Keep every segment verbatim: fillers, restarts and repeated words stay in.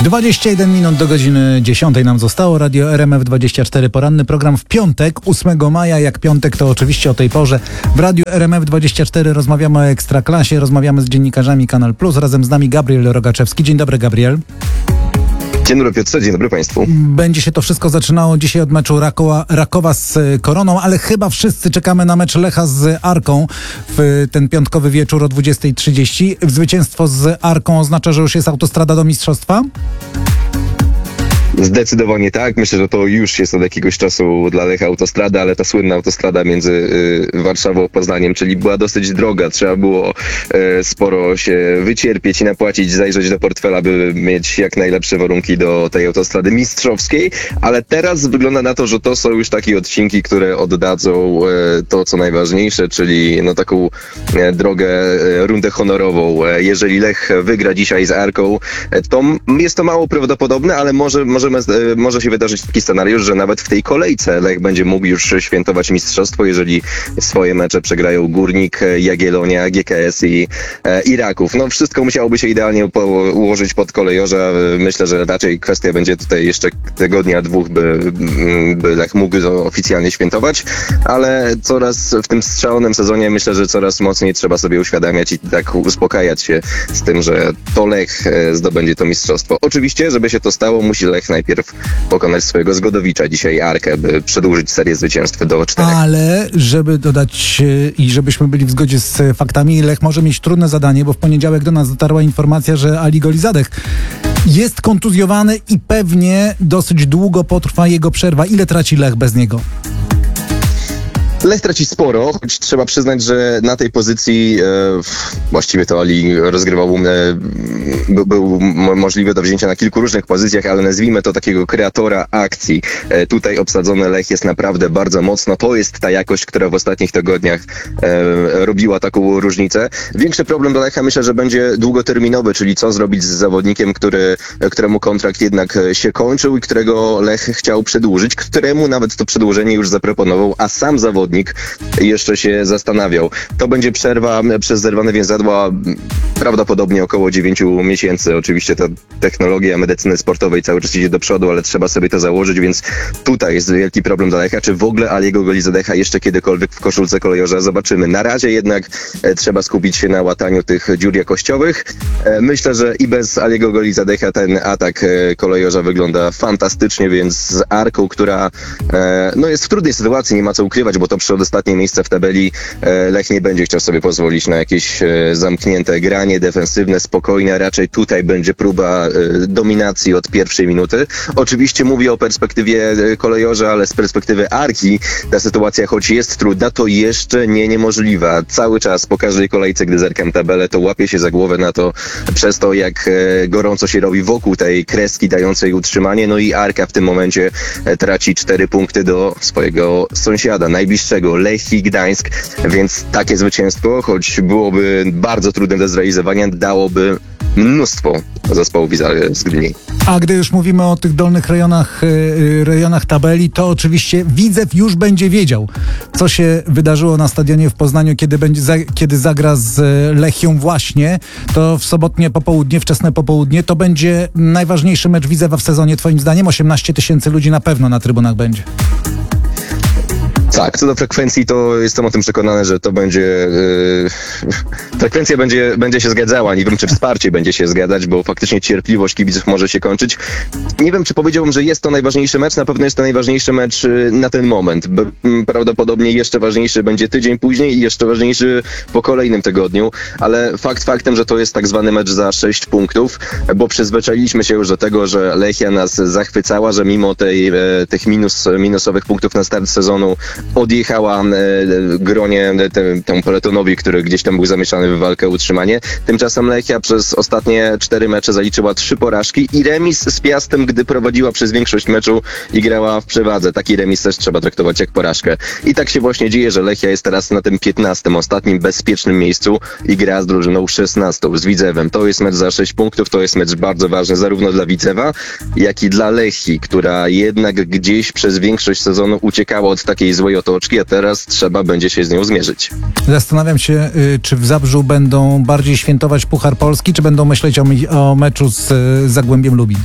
dwadzieścia jeden minut do godziny dziesiątej nam zostało. Radio R M F dwadzieścia cztery, poranny program w piątek, ósmego maja. Jak piątek, to oczywiście o tej porze w Radiu R M F dwadzieścia cztery rozmawiamy o Ekstraklasie, rozmawiamy z dziennikarzami Kanal Plus. Razem z nami Gabriel Rogaczewski. Dzień dobry, Gabriel. Dzień dobry, Piotrze, dzień dobry Państwu. Będzie się to wszystko zaczynało dzisiaj od meczu Rakowa, Rakowa z Koroną, ale chyba wszyscy czekamy na mecz Lecha z Arką w ten piątkowy wieczór o dwudziestej trzydzieści. Zwycięstwo z Arką oznacza, że już jest autostrada do mistrzostwa? Zdecydowanie tak. Myślę, że to już jest od jakiegoś czasu dla Lecha autostrada, ale ta słynna autostrada między y, Warszawą a Poznaniem, czyli była dosyć droga. Trzeba było y, sporo się wycierpieć i napłacić, zajrzeć do portfela, by mieć jak najlepsze warunki do tej autostrady mistrzowskiej, ale teraz wygląda na to, że to są już takie odcinki, które oddadzą y, to, co najważniejsze, czyli no taką y, drogę, y, rundę honorową. Y, jeżeli Lech wygra dzisiaj z Arką, y, to jest to mało prawdopodobne, ale może, może Możemy, może się wydarzyć taki scenariusz, że nawet w tej kolejce Lech będzie mógł już świętować mistrzostwo, jeżeli swoje mecze przegrają Górnik, Jagiellonia, G K S i, i Raków. No wszystko musiałoby się idealnie ułożyć pod kolejorza. Myślę, że raczej kwestia będzie tutaj jeszcze tygodnia, dwóch, by, by Lech mógł to oficjalnie świętować, ale coraz w tym strzelonym sezonie myślę, że coraz mocniej trzeba sobie uświadamiać i tak uspokajać się z tym, że to Lech zdobędzie to mistrzostwo. Oczywiście, żeby się to stało, musi Lech najpierw pokonać swojego Zgodowicza, dzisiaj Arkę, by przedłużyć serię zwycięstw do czterech. Ale żeby dodać i żebyśmy byli w zgodzie z faktami, Lech może mieć trudne zadanie, bo w poniedziałek do nas dotarła informacja, że Ali Golizadeh jest kontuzjowany i pewnie dosyć długo potrwa jego przerwa. Ile traci Lech bez niego? Lech traci sporo, choć trzeba przyznać, że na tej pozycji e, właściwie to Ali rozgrywał, e, był, był możliwy do wzięcia na kilku różnych pozycjach, ale nazwijmy to takiego kreatora akcji. E, tutaj obsadzony Lech jest naprawdę bardzo mocno. To jest ta jakość, która w ostatnich tygodniach e, robiła taką różnicę. Większy problem dla Lecha myślę, że będzie długoterminowy, czyli co zrobić z zawodnikiem, który, któremu kontrakt jednak się kończył i którego Lech chciał przedłużyć, któremu nawet to przedłużenie już zaproponował, a sam zawodnik jeszcze się zastanawiał. To będzie przerwa przez zerwane więzadła prawdopodobnie około dziewięciu miesięcy. Oczywiście ta technologia medycyny sportowej cały czas idzie do przodu, ale trzeba sobie to założyć, więc tutaj jest wielki problem dla Lecha. Czy w ogóle Aliego Golizadeha jeszcze kiedykolwiek w koszulce kolejorza zobaczymy? Na razie jednak e, trzeba skupić się na łataniu tych dziur jakościowych. E, myślę, że i bez Aliego Golizadeha ten atak e, kolejorza wygląda fantastycznie, więc z Arką, która e, no jest w trudnej sytuacji, nie ma co ukrywać, bo to przedostatnie miejsce w tabeli. Lech nie będzie chciał sobie pozwolić na jakieś zamknięte granie defensywne, spokojne. Raczej tutaj będzie próba dominacji od pierwszej minuty. Oczywiście mówię o perspektywie kolejorza, ale z perspektywy Arki ta sytuacja, choć jest trudna, to jeszcze nie niemożliwa. Cały czas po każdej kolejce, gdy zerkam tabelę, to łapię się za głowę na to, przez to jak gorąco się robi wokół tej kreski dającej utrzymanie. No i Arka w tym momencie traci cztery punkty do swojego sąsiada, najbliższego Lechii Gdańsk, więc takie zwycięstwo, choć byłoby bardzo trudne do zrealizowania, dałoby mnóstwo zespołów z Gdyni. A gdy już mówimy o tych dolnych rejonach, rejonach tabeli, to oczywiście Widzew już będzie wiedział, co się wydarzyło na stadionie w Poznaniu, kiedy, będzie, kiedy zagra z Lechią właśnie. To w sobotnie popołudnie, wczesne popołudnie, to będzie najważniejszy mecz Widzewa w sezonie, twoim zdaniem? osiemnaście tysięcy ludzi na pewno na trybunach będzie. Tak, co do frekwencji, to jestem o tym przekonany, że to będzie... Yy, frekwencja będzie, będzie się zgadzała. Nie wiem, czy wsparcie będzie się zgadzać, bo faktycznie cierpliwość kibiców może się kończyć. Nie wiem, czy powiedziałbym, że jest to najważniejszy mecz. Na pewno jest to najważniejszy mecz yy, na ten moment. B- prawdopodobnie jeszcze ważniejszy będzie tydzień później i jeszcze ważniejszy po kolejnym tygodniu. Ale fakt faktem, że to jest tak zwany mecz za sześć punktów, bo przyzwyczailiśmy się już do tego, że Lechia nas zachwycała, że mimo tej, yy, tych minus, minusowych punktów na start sezonu odjechała e, gronie te, temu peletonowi, który gdzieś tam był zamieszany w walkę o utrzymanie. Tymczasem Lechia przez ostatnie cztery mecze zaliczyła trzy porażki i remis z Piastem, gdy prowadziła przez większość meczu i grała w przewadze. Taki remis też trzeba traktować jak porażkę. I tak się właśnie dzieje, że Lechia jest teraz na tym piętnastym, ostatnim bezpiecznym miejscu i gra z drużyną szesnastą, z Widzewem. To jest mecz za sześć punktów, to jest mecz bardzo ważny zarówno dla Widzewa, jak i dla Lechii, która jednak gdzieś przez większość sezonu uciekała od takiej złej swoje otoczki, a teraz trzeba będzie się z nią zmierzyć. Zastanawiam się, y, czy w Zabrzu będą bardziej świętować Puchar Polski, czy będą myśleć o, mi- o meczu z y, Zagłębiem Lubin.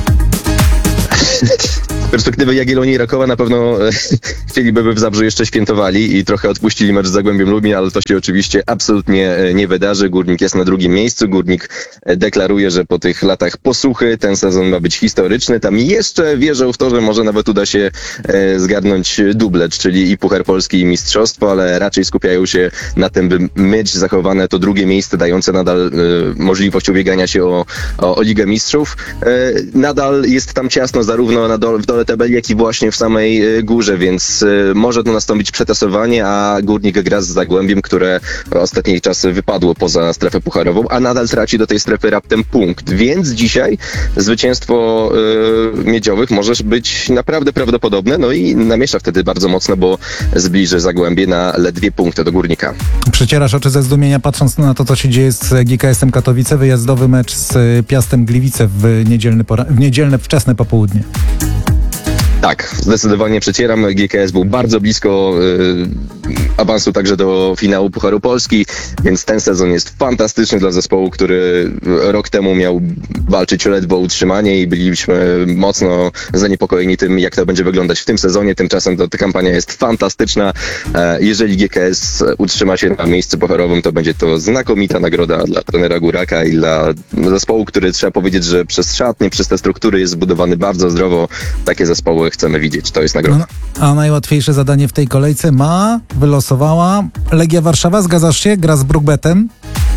Z perspektywy Jagiellonii i Rakowa na pewno e, chcieliby, by w Zabrzu jeszcze świętowali i trochę odpuścili mecz z Zagłębiem Lubin, ale to się oczywiście absolutnie e, nie wydarzy. Górnik jest na drugim miejscu. Górnik e, deklaruje, że po tych latach posuchy ten sezon ma być historyczny. Tam jeszcze wierzą w to, że może nawet uda się e, zgarnąć dublet, czyli i Puchar Polski, i Mistrzostwo, ale raczej skupiają się na tym, by mieć zachowane to drugie miejsce, dające nadal e, możliwość ubiegania się o, o, o Ligę Mistrzów. E, nadal jest tam ciasno zarówno na dole, w dole tabeli, jak i właśnie w samej e, górze, więc e, może to nastąpić przetasowanie, a Górnik gra z Zagłębiem, które w ostatnich czasach wypadło poza strefę pucharową, a nadal traci do tej strefy raptem punkt. Więc dzisiaj zwycięstwo e, Miedziowych może być naprawdę prawdopodobne, no i namiesza wtedy bardzo mocno, bo zbliży Zagłębie na ledwie punkty do Górnika. Przecierasz oczy ze zdumienia, patrząc na to, co się dzieje z G K S-em Katowice. Wyjazdowy mecz z Piastem Gliwice w niedzielny, pora- w niedzielne wczesne popołudnie. Tak, zdecydowanie przecieram. G K S był bardzo blisko y, awansu także do finału Pucharu Polski, więc ten sezon jest fantastyczny dla zespołu, który rok temu miał walczyć ledwo o utrzymanie i byliśmy mocno zaniepokojeni tym, jak to będzie wyglądać w tym sezonie. Tymczasem to, ta kampania jest fantastyczna. E, jeżeli G K S utrzyma się na miejscu pucharowym, to będzie to znakomita nagroda dla trenera Góraka i dla zespołu, który trzeba powiedzieć, że przez szatnie, przez te struktury jest zbudowany bardzo zdrowo. Takie zespoły chcemy widzieć. To jest nagroda. No, a najłatwiejsze zadanie w tej kolejce ma, wylosowała Legia Warszawa. Zgadzasz się? Gra z Brugbetem.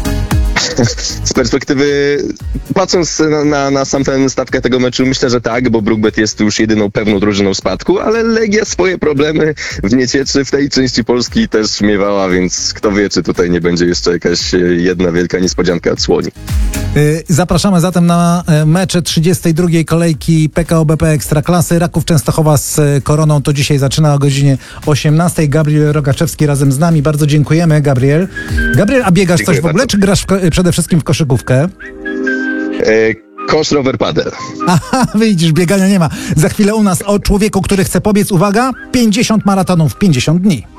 Z perspektywy, patrząc na, na, na sam ten stawkę tego meczu, myślę, że tak, bo Brugbet jest już jedyną pewną drużyną spadku, ale Legia swoje problemy w Niecieczy, w tej części Polski też miewała, więc kto wie, czy tutaj nie będzie jeszcze jakaś jedna wielka niespodzianka odsłoni. Yy, Zapraszamy zatem na e, mecze trzydziestej drugiej kolejki P K O B P Ekstraklasy. Raków Częstochowa z e, Koroną to dzisiaj zaczyna o godzinie osiemnastej. Gabriel Rogaczewski razem z nami. Bardzo dziękujemy, Gabriel. Gabriel, a biegasz Dziękuję coś w ogóle, bardzo. czy grasz w ko- przede wszystkim w koszykówkę? E, kosz, rower, padel. Aha, widzisz, biegania nie ma. Za chwilę u nas o człowieku, który chce pobiec, uwaga, pięćdziesiąt maratonów w pięćdziesiąt dni.